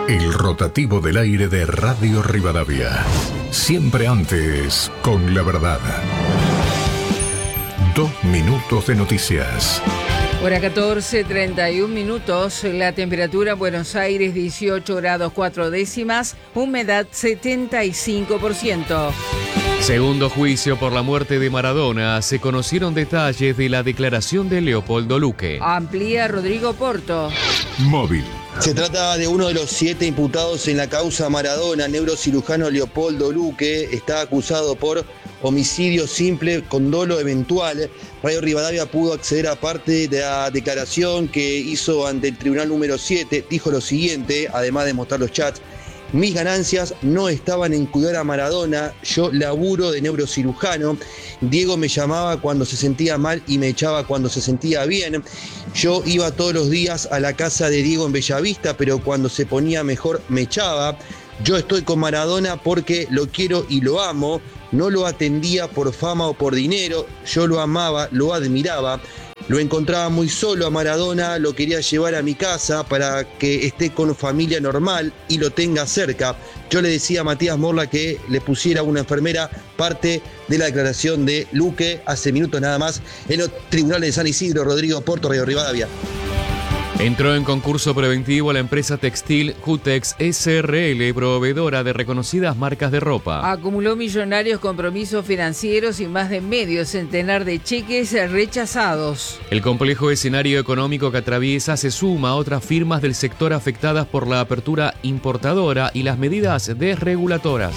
El rotativo del aire de Radio Rivadavia. Siempre antes, con la verdad. 2 minutos de noticias. Hora 14:31 minutos, la temperatura en Buenos Aires 18 grados 4 décimas, humedad 75%. Segundo juicio por la muerte de Maradona, se conocieron detalles de la declaración de Leopoldo Luque. Amplía Rodrigo Porto. Móvil. Se trata de uno de los 7 imputados en la causa Maradona. Neurocirujano Leopoldo Luque está acusado por homicidio simple con dolo eventual. Radio Rivadavia pudo acceder a parte de la declaración que hizo ante el tribunal número 7. Dijo lo siguiente, además de mostrar los chats: mis ganancias no estaban en cuidar a Maradona, yo laburo de neurocirujano. Diego me llamaba cuando se sentía mal y me echaba cuando se sentía bien. Yo iba todos los días a la casa de Diego en Bellavista, pero cuando se ponía mejor me echaba. Yo estoy con Maradona porque lo quiero y lo amo. No lo atendía por fama o por dinero, yo lo amaba, lo admiraba. Lo encontraba muy solo a Maradona, lo quería llevar a mi casa para que esté con familia normal y lo tenga cerca. Yo le decía a Matías Morla que le pusiera una enfermera, parte de la declaración de Luque hace minutos nada más en los tribunales de San Isidro. Rodrigo Porto, Radio Rivadavia. Entró en concurso preventivo la empresa textil Jutex SRL, proveedora de reconocidas marcas de ropa. Acumuló millonarios compromisos financieros y más de medio centenar de cheques rechazados. El complejo escenario económico que atraviesa se suma a otras firmas del sector afectadas por la apertura importadora y las medidas desreguladoras.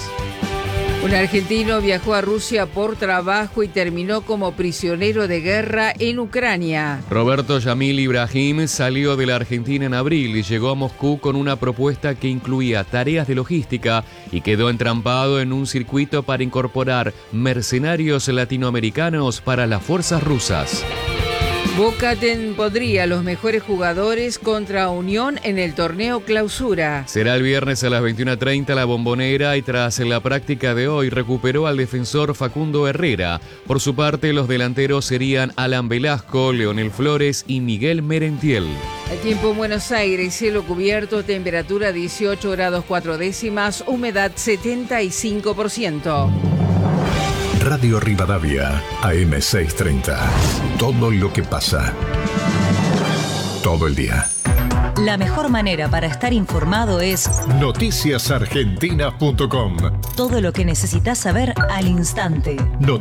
Un argentino viajó a Rusia por trabajo y terminó como prisionero de guerra en Ucrania. Roberto Yamil Ibrahim salió de la Argentina en abril y llegó a Moscú con una propuesta que incluía tareas de logística y quedó entrampado en un circuito para incorporar mercenarios latinoamericanos para las fuerzas rusas. Boca pondría los mejores jugadores contra Unión en el torneo Clausura. Será el viernes a las 21:30 la Bombonera y tras la práctica de hoy recuperó al defensor Facundo Herrera. Por su parte, los delanteros serían Alan Velasco, Leonel Flores y Miguel Merentiel. El tiempo en Buenos Aires, cielo cubierto, temperatura 18 grados 4 décimas, humedad 75%. Radio Rivadavia, AM630. Todo lo que pasa. Todo el día. La mejor manera para estar informado es noticiasargentinas.com. Todo lo que necesitas saber al instante.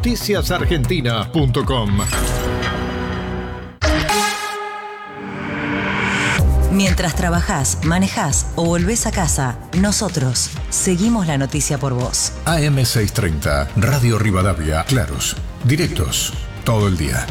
noticiasargentinas.com. Mientras trabajás, manejás o volvés a casa, nosotros seguimos la noticia por vos. AM630, Radio Rivadavia, claros, directos, todo el día.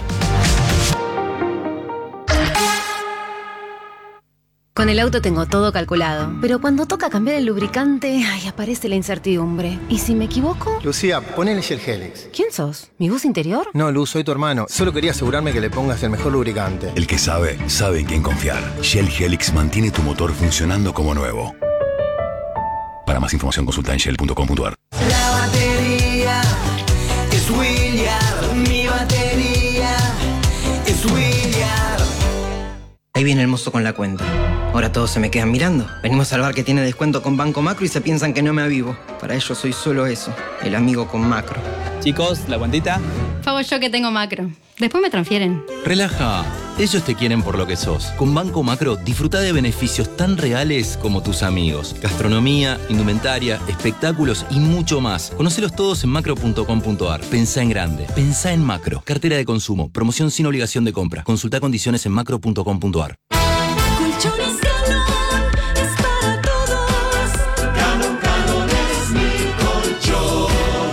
Con el auto tengo todo calculado, pero cuando toca cambiar el lubricante, aparece la incertidumbre. ¿Y si me equivoco? Lucía, ponele Shell Helix. ¿Quién sos? ¿Mi voz interior? No, Luz, soy tu hermano. Solo quería asegurarme que le pongas el mejor lubricante. El que sabe, sabe en quién confiar. Shell Helix mantiene tu motor funcionando como nuevo. Para más información consulta en shell.com.ar. La batería es Williard, mi batería es Williard. Ahí viene el mozo con la cuenta. Ahora todos se me quedan mirando. Venimos al bar que tiene descuento con Banco Macro y se piensan que no me avivo. Para ellos soy solo eso, el amigo con Macro. Chicos, ¿la cuentita? Pago yo que tengo Macro. Después me transfieren. Relaja. Ellos te quieren por lo que sos. Con Banco Macro disfruta de beneficios tan reales como tus amigos. Gastronomía, indumentaria, espectáculos y mucho más. Conocelos todos en macro.com.ar. Pensá en grande. Pensá en Macro. Cartera de consumo. Promoción sin obligación de compra. Consulta condiciones en macro.com.ar. Colchones Galón es para todos. Galón es mi colchón.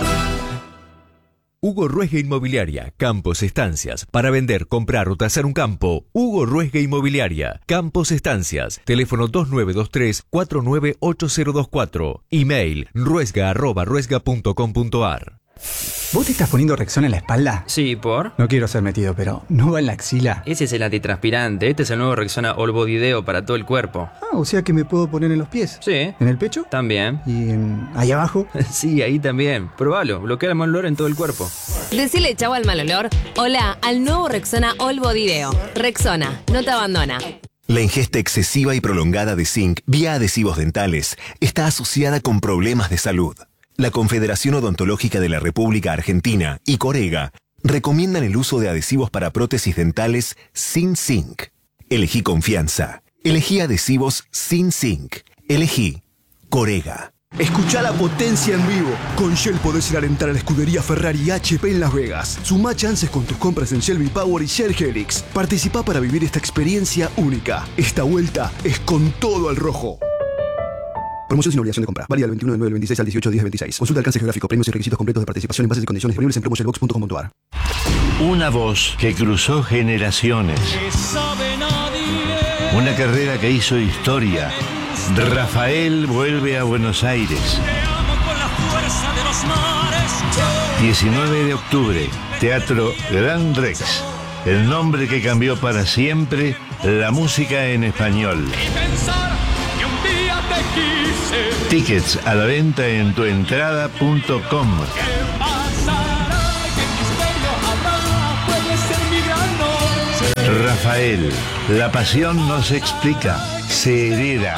Hugo Ruesga Inmobiliaria, Campos Estancias. Para vender, comprar o tasar un campo, Hugo Ruesga Inmobiliaria, Campos Estancias. Teléfono 2923-498024. Email ruesga@ruesga.com.ar. ¿Vos te estás poniendo Rexona en la espalda? Sí, ¿por? No quiero ser metido, pero ¿no va en la axila? Ese es el antitranspirante. Este es el nuevo Rexona All Body Deo para todo el cuerpo. Ah, o sea que me puedo poner en los pies. Sí. ¿En el pecho? También. ¿Y ahí abajo? Sí, ahí también. Probalo. Bloquea el mal olor en todo el cuerpo. Decile chau al mal olor. Hola al nuevo Rexona All Body Deo. Rexona, no te abandona. La ingesta excesiva y prolongada de zinc vía adhesivos dentales está asociada con problemas de salud. La Confederación Odontológica de la República Argentina y Corega recomiendan el uso de adhesivos para prótesis dentales sin zinc. Elegí confianza. Elegí adhesivos sin zinc. Elegí Corega. Escucha la potencia en vivo. Con Shell podés ir a alentar a la escudería Ferrari y HP en Las Vegas. Sumá chances con tus compras en Shell V-Power y Shell Helix. Participá para vivir esta experiencia única. Esta vuelta es con todo al rojo. Promoción sin obligación de compra. Válida del 21 de 9 del 26 al 18 de 10 del 26. Consulta alcance geográfico, premios y requisitos completos de participación en bases y condiciones disponibles en promoshellbox.com.ar. Una voz que cruzó generaciones. Una carrera que hizo historia. Rafael vuelve a Buenos Aires. 19 de octubre, Teatro Gran Rex. El nombre que cambió para siempre la música en español. Tickets a la venta en tuentrada.com. Rafael, la pasión no se explica, se hereda.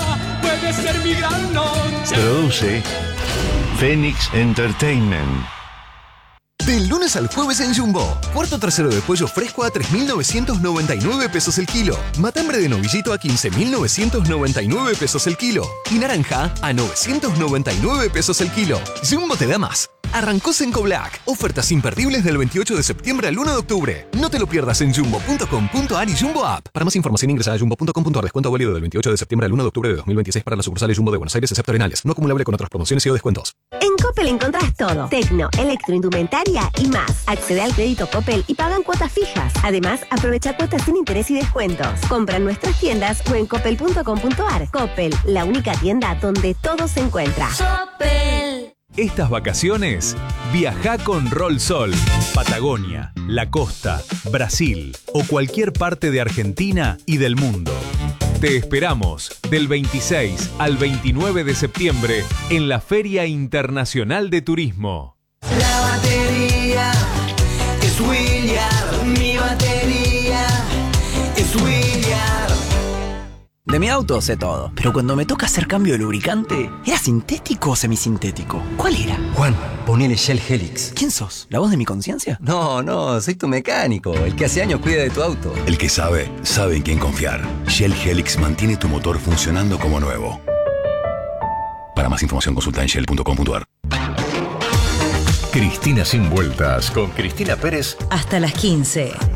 Produce Phoenix Entertainment. Del lunes al jueves en Jumbo. Cuarto trasero de pollo fresco a 3.999 pesos el kilo. Matambre de novillito a 15.999 pesos el kilo. Y naranja a 999 pesos el kilo. Jumbo te da más. Arrancó Senco Black. Ofertas imperdibles del 28 de septiembre al 1 de octubre. No te lo pierdas en jumbo.com.ar y Jumbo App. Para más información ingresa a jumbo.com.ar. Descuento válido del 28 de septiembre al 1 de octubre de 2026 para las sucursales Jumbo de Buenos Aires excepto Arenales. No acumulable con otras promociones y o descuentos. En Coppel encontrás todo. Tecno, electroindumentaria y más. Accede al crédito Coppel y pagan cuotas fijas. Además, aprovecha cuotas sin interés y descuentos. Compra en nuestras tiendas o en coppel.com.ar. Coppel, la única tienda donde todo se encuentra. Coppel. Estas vacaciones, viaja con Rolsol. Patagonia, la costa, Brasil o cualquier parte de Argentina y del mundo. Te esperamos del 26 al 29 de septiembre en la Feria Internacional de Turismo. La batería es William, mi batería es William. De mi auto sé todo, pero cuando me toca hacer cambio de lubricante, ¿era sintético o semisintético? ¿Cuál era? Juan, ponele Shell Helix. ¿Quién sos? ¿La voz de mi conciencia? No, soy tu mecánico, el que hace años cuida de tu auto. El que sabe en quién confiar. Shell Helix mantiene tu motor funcionando como nuevo. Para más información consulta en shell.com.ar. Cristina sin vueltas con Cristina Pérez. Hasta las 15.